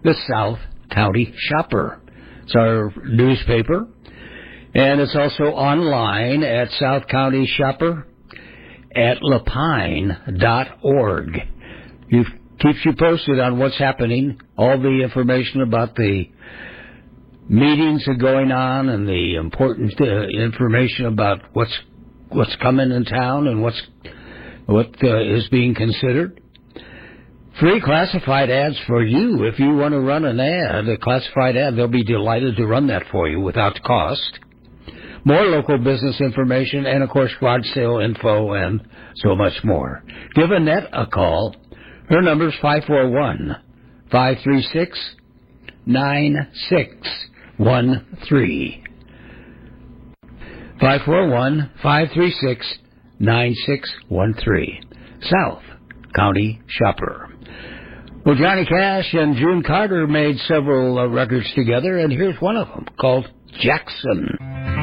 the South County Shopper. It's our newspaper, and it's also online at South County Shopper at lapine.org. It keeps you posted on what's happening, all the information about the meetings that are going on and the important information about what's coming in town and what is being considered. Free classified ads for you. If you want to run an ad, a classified ad, they'll be delighted to run that for you without cost. More local business information and, of course, garage sale info and so much more. Give Annette a call. Her number is 541-536-9613. 541-536-9613. South County Shopper. Well, Johnny Cash and June Carter made several records together, and here's one of them called Jackson.